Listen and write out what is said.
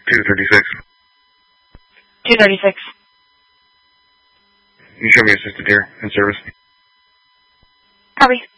236. 236. You show me assisted here in service. Copy.